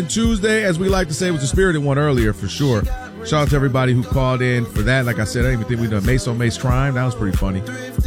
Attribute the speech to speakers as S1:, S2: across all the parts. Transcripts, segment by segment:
S1: Tuesday, as we like to say, was a spirited one earlier for sure. Shout out to everybody who called in for that. Like I said, I didn't even think we done Mace on Mace crime. That was pretty funny.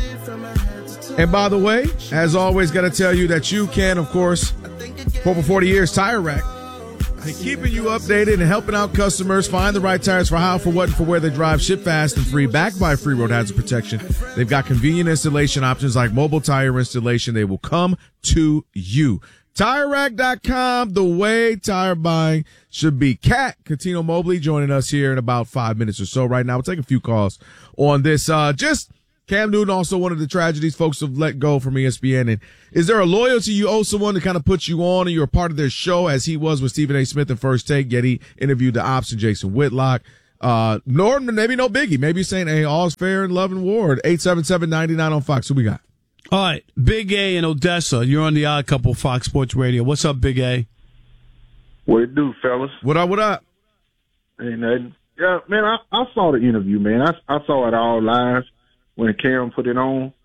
S1: And by the way, as always, got to tell you that you can, of course, for over 40 years, Tire Rack, and keeping you updated and helping out customers find the right tires for how, for what, and for where they drive. Ship fast and free, backed by free road hazard protection. They've got convenient installation options like mobile tire installation. They will come to you. TireRack.com, the way tire buying should be. Cat Catino Mobley joining us here in about 5 minutes or so right now. We'll take a few calls on this. Just Cam Newton, also one of the tragedies folks have let go from ESPN. And is there a loyalty you owe someone to kind of put you on and you're a part of their show, as he was with Stephen A. Smith in First Take, yet he interviewed the Ops and Jason Whitlock? Norton, maybe no biggie. Maybe he's saying, hey, all's fair in love and war. 877-99 on Fox. Who we got?
S2: All right, Big A in Odessa. You're on the Odd Couple, Fox Sports Radio. What's up, Big A?
S3: What it do, fellas?
S1: What up, what up?
S3: Hey, nothing. Yeah, man, I saw the interview, man. I saw it all live when Cam put it on.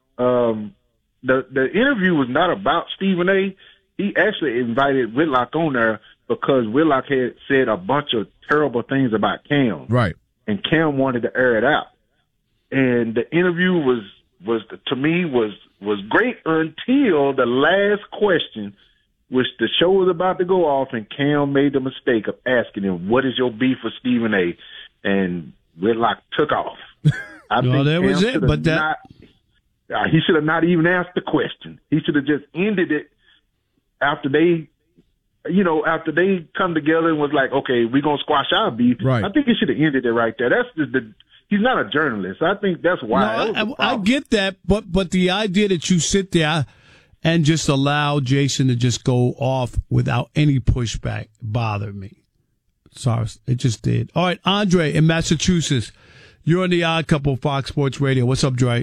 S3: The interview was not about Stephen A. He actually invited Whitlock on there because Whitlock had said a bunch of terrible things about Cam.
S1: Right.
S3: And Cam wanted to air it out. And the interview was to me was great until the last question, which the show was about to go off, and Cam made the mistake of asking him, what is your beef with Stephen A? And Whitlock took off. I think
S2: that was
S3: Cam
S2: it, but
S3: he should have not even asked the question. He should have just ended it after they come together and was like, okay, we're going to squash our beef.
S1: Right.
S3: I think he should have ended it right there. That's just he's not a journalist. I think that's why.
S2: No, I get that, but the idea that you sit there and just allow Jason to just go off without any pushback bothered me. Sorry, it just did. All right, Andre in Massachusetts. You're on the Odd Couple, Fox Sports Radio. What's up, Dre?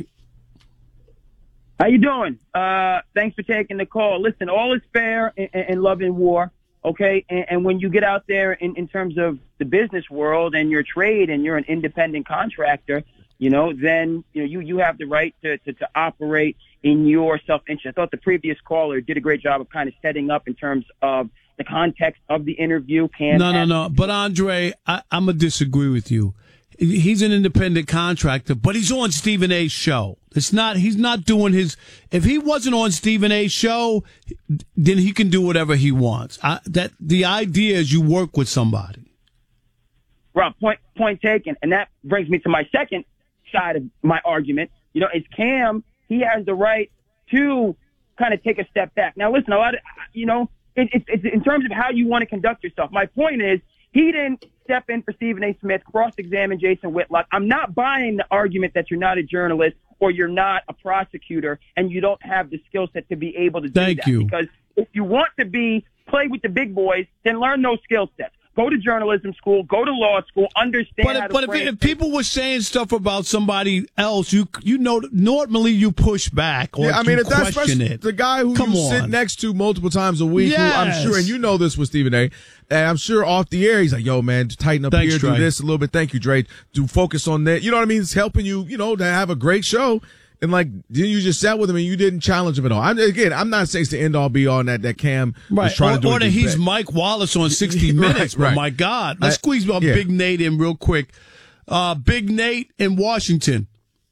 S4: How you doing? Thanks for taking the call. Listen, all is fair in love and war, okay? And when you get out there in terms of the business world and your trade and you're an independent contractor, then you have the right to operate in your self-interest. I thought the previous caller did a great job of kind of setting up in terms of the context of the interview.
S2: No. But, Andre, I'm going to disagree with you. He's an independent contractor, but he's on Stephen A's show. He's not doing his, if he wasn't on Stephen A's show, then he can do whatever he wants. The idea is you work with somebody.
S4: Rob, point taken. And that brings me to my second side of my argument. Is Cam, he has the right to kind of take a step back. Now, listen, it's in terms of how you want to conduct yourself. My point is, he didn't step in for Stephen A. Smith, cross-examine Jason Whitlock. I'm not buying the argument that you're not a journalist or you're not a prosecutor and you don't have the skill set to be able to do that.
S2: Thank you.
S4: Because if you want to play with the big boys, then learn those skill sets. Go to journalism school, go to law school, understand
S2: But if people were saying stuff about somebody else, normally you push back or
S1: if that's
S2: question it.
S1: The guy who sit next to multiple times a week,
S2: yes.
S1: who I'm sure, and you know this with Stephen A., and I'm sure off the air, he's like, yo, man, tighten up
S2: Thanks,
S1: here,
S2: Dre.
S1: do this a little bit. Thank you, Dre. Do focus on that. You know what I mean? It's helping you, to have a great show. And then you just sat with him and you didn't challenge him at all. I'm not saying it's the end all be all that Cam was trying to do.
S2: Or that he's Mike Wallace on 60 Minutes.
S1: Right.
S2: But my God, let's squeeze Big Nate in real quick. Big Nate in Washington.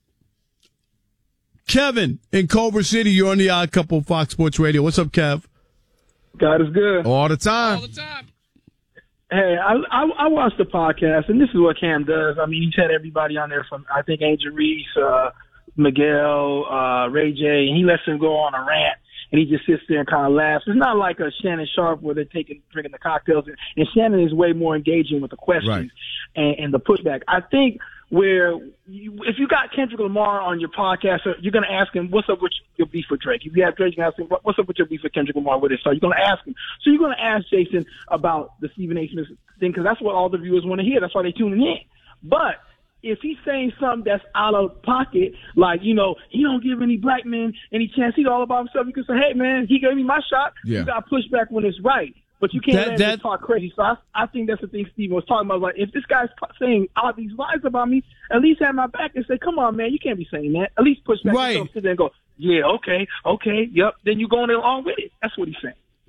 S2: Kevin in Culver City. You're on the Odd Couple, Fox Sports Radio. What's up, Kev?
S3: God is good.
S1: All the time.
S5: Hey, I watched the podcast, and this is what Cam does. I mean, he's had everybody on there from, I think, Angel Reese, Miguel, Ray J, and he lets them go on a rant, and he just sits there and kind of laughs. It's not like a Shannon Sharp where they're drinking the cocktails, and Shannon is way more engaging with the questions and the pushback. I think if you got Kendrick Lamar on your podcast, you're going to ask him, what's up with your beef with Drake? If you have Drake, you can ask him, what's up with your beef with Kendrick Lamar with it? So you're going to ask him. So you're going to ask Jason about the Stephen A. Smith thing because that's what all the viewers want to hear. That's why they're tuning in. But if he's saying something that's out of pocket, like, he don't give any black men any chance, he's all about himself, you can say, hey, man, he gave me my shot.
S1: Yeah.
S5: You got to push back when it's right. But you can't let him talk crazy. So I think that's the thing Steve was talking about. Like, if this guy's saying all these lies about me, at least have my back and say, come on, man, you can't be saying that. At least push back yourself, sit there and go, yeah, okay, yep. Then you going along with it. That's what he's saying.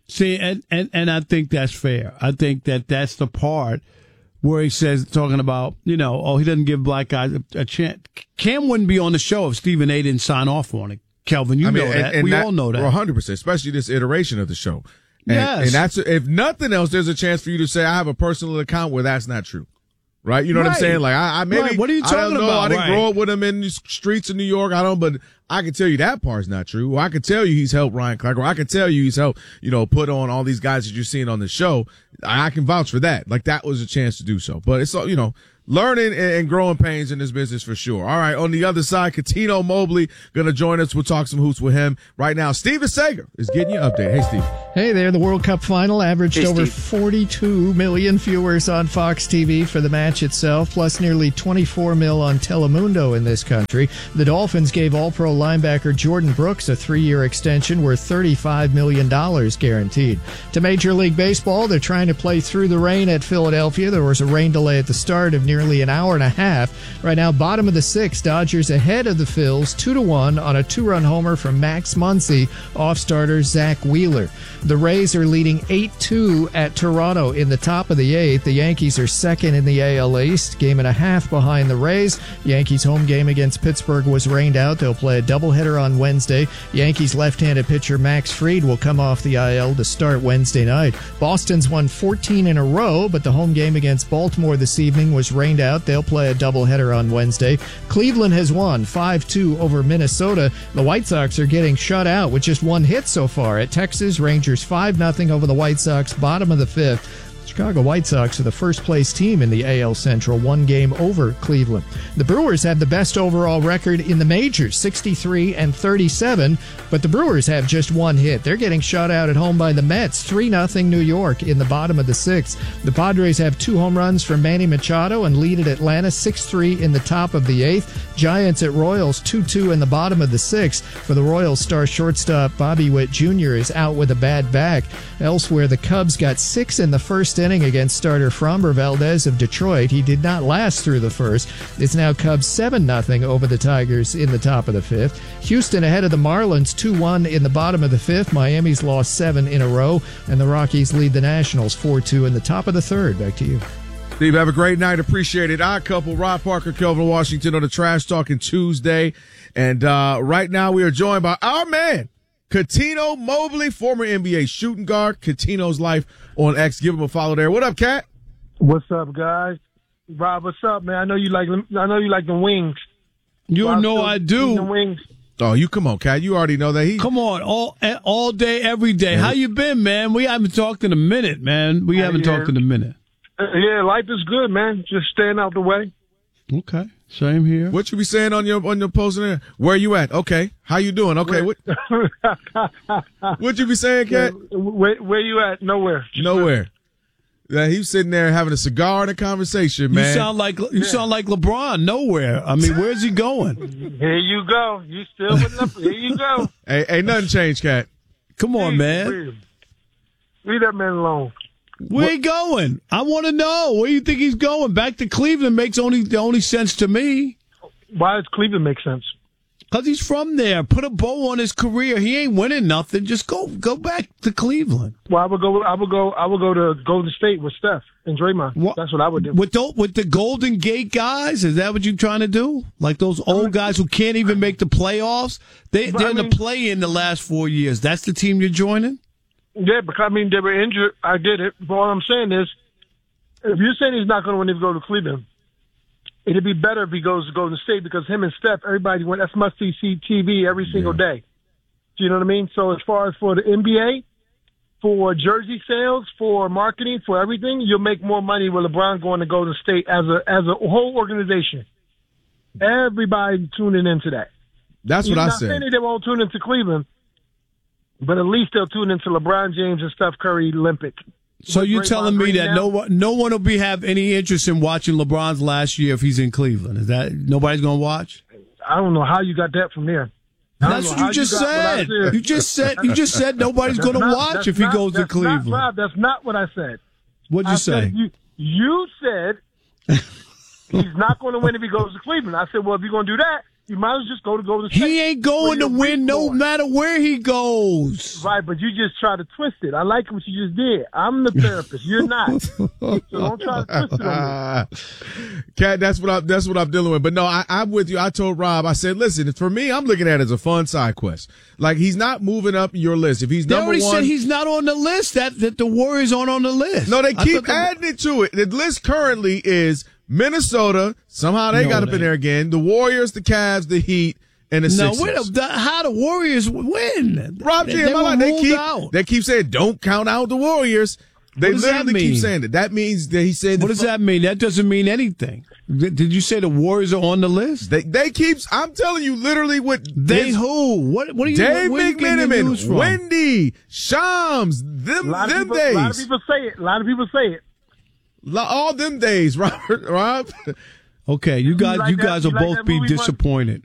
S2: See, and I think that's fair. I think that's the part where he says, talking about, he doesn't give black guys a chance. Cam wouldn't be on the show if Stephen A. didn't sign off on it. Kelvin, know that. We all know that.
S1: 100%, especially this iteration of the show. And,
S2: yes.
S1: And that's, if nothing else, there's a chance for you to say, I have a personal account where that's not true. Right? You know what I'm saying? Like, I maybe,
S2: right. What are you talking
S1: I don't know.
S2: about?
S1: I didn't grow up with him in the streets of New York. But I can tell you that part's not true. Or I can tell you he's helped Ryan Clark. Or I can tell you he's helped, put on all these guys that you're seeing on the show. I can vouch for that. Like, that was a chance to do so. But it's all, learning and growing pains in this business for sure. All right, on the other side, Cuttino Mobley going to join us. We'll talk some hoops with him right now. Steven Sager is getting you an update. Hey, Steve.
S6: Hey there. The World Cup final averaged over 42 million viewers on Fox TV for the match itself, plus nearly 24 mil on Telemundo in this country. The Dolphins gave All-Pro linebacker Jordan Brooks a 3-year extension worth $35 million guaranteed. To Major League Baseball, they're trying to play through the rain at Philadelphia. There was a rain delay at the start of nearly an hour and a half. Right now, bottom of the 6th, Dodgers ahead of the Phils 2-1 on a 2-run homer from Max Muncy off starter Zach Wheeler. The Rays are leading 8-2 at Toronto in the top of the 8th. The Yankees are second in the AL East, game and a half behind the Rays. Yankees home game against Pittsburgh was rained out. They'll play a doubleheader on Wednesday. Yankees left-handed pitcher Max Fried will come off the IL to start Wednesday night. Boston's won 14 in a row, but the home game against Baltimore this evening was rained out. They'll play a doubleheader on Wednesday. Cleveland has won 5-2 over Minnesota. The White Sox are getting shut out with just one hit so far at Texas. Rangers 5-0 over the White Sox, bottom of the 5th. Chicago White Sox are the first-place team in the AL Central, one game over Cleveland. The Brewers have the best overall record in the majors, 63-37, but the Brewers have just one hit. They're getting shut out at home by the Mets, 3-0 New York in the bottom of the 6th. The Padres have 2 home runs from Manny Machado and lead at Atlanta 6-3 in the top of the 8th. Giants at Royals 2-2 in the bottom of the 6th. For the Royals, star shortstop Bobby Witt Jr. is out with a bad back. Elsewhere, the Cubs got 6 in the first inning against starter Framber Valdez of Detroit. He did not last through the first. It's now Cubs 7-0 over the Tigers in the top of the 5th. Houston ahead of the Marlins 2-1 in the bottom of the 5th. Miami's lost 7 in a row, and the Rockies lead the Nationals 4-2 in the top of the 3rd. Back to you.
S1: Steve, have a great night. Appreciate it. Odd couple, Rod Parker, Kelvin Washington on the Trash Talking Tuesday. And right now we are joined by our man, Cuttino Mobley, former NBA shooting guard. Cuttino's Life on X. Give him a follow there. What up, Cat?
S7: What's up, guys? Rob, what's up, man? I know you like the wings.
S2: You know I do.
S7: The wings.
S1: Oh, you come on, Cat. You already know that.
S2: Come on, all day, every day. How you been, man? We haven't talked in a minute, man. Talked in a minute.
S7: Yeah, life is good, man. Just staying out the way.
S2: Okay, same here.
S1: What you be saying on your post there? Where you at? Okay, how you doing? Okay, what you be saying, Cat?
S7: Where you at? Nowhere.
S1: Nowhere. Yeah, he was sitting there having a cigar and a conversation, man.
S2: You sound like LeBron. Nowhere. I mean, where's he going?
S7: Here you go. You still with them? Here you go.
S1: Hey, nothing changed, Cat.
S2: Come on, man.
S7: Leave that man alone.
S2: Where he going? I want to know. Where you think he's going? Back to Cleveland makes only sense to me.
S7: Why does Cleveland make sense?
S2: Because he's from there. Put a bow on his career. He ain't winning nothing. Just go back to Cleveland.
S7: Well, I would go to Golden State with Steph and Draymond. That's what I would do.
S2: With the Golden Gate guys? Is that what you're trying to do? Like those old guys who can't even make the playoffs? They're in the play-in the last 4 years. That's the team you're joining?
S7: Yeah, because they were injured. I get it. But all I'm saying is, if you're saying he's not going to win if he goes to Cleveland, it'd be better if he goes to Golden State because him and Steph, everybody went. That's must-see TV every single day. Do you know what I mean? So as far as for the NBA, for jersey sales, for marketing, for everything, you'll make more money with LeBron going to Golden State as a whole organization. Everybody tuning into that.
S1: That's what I said.
S7: I'm not saying they won't tune into Cleveland. But at least they'll tune into LeBron James and Steph Curry Olympic.
S2: So you're telling me that no one will have any interest in watching LeBron's last year if he's in Cleveland? Is that nobody's going to watch?
S7: I don't know how you got that from there.
S2: That's what you just said. You just said nobody's going to watch if he goes to Cleveland.
S7: Rob, that's not what I said.
S2: What'd you say?
S7: You said he's not going to win if he goes to Cleveland. I said, well, if you're going to do that, You might as well just go to
S2: He ain't going to win no matter where he goes.
S7: Right, but you just try to twist it. I like what you just did. I'm the therapist. You're not. So don't try to twist it on me.
S1: Cat, that's what I'm dealing with. But no, I'm with you. I told Rob, I said, listen, for me, I'm looking at it as a fun side quest. Like, he's not moving up your list. If he's number one.
S2: They already said he's not on the list, that the Warriors aren't on the list.
S1: No, they keep adding it to it. The list currently is Minnesota. Somehow they got up in there again. The Warriors, the Cavs, the Heat, and the Sixers.
S2: How the Warriors win?
S1: Rob G, they keep saying, don't count out the Warriors. They literally keep saying it. That means that he said.
S2: What does that mean? That doesn't mean anything. Did you say the Warriors are on the list?
S1: They keep. I'm telling you, literally, what
S2: they who? What are you?
S1: Dave McMenamin, Wendy, Shams, them days.
S7: A lot of people say it.
S1: All them days, Rob.
S2: Okay, you guys will both be disappointed.